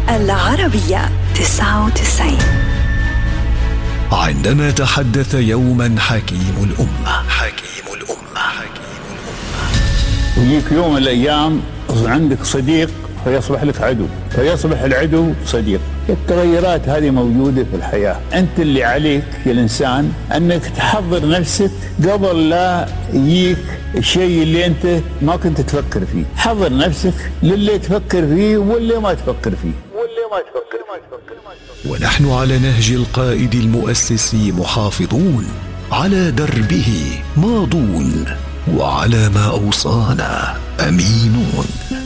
العربية 99. عندما تحدث يوما حكيم الأمة يجيك يوم من الأيام عندك صديق فيصبح لك عدو، فيصبح العدو صديق. التغيرات هذه موجودة في الحياة. أنت اللي عليك يا الإنسان أنك تحضر نفسك قبل لا يجيك الشيء اللي أنت ما كنت تفكر فيه. حضر نفسك للي تفكر فيه واللي ما تفكر فيه. ونحن على نهج القائد المؤسس محافظون، على دربه ماضون، وعلى ما أوصانا أمينون.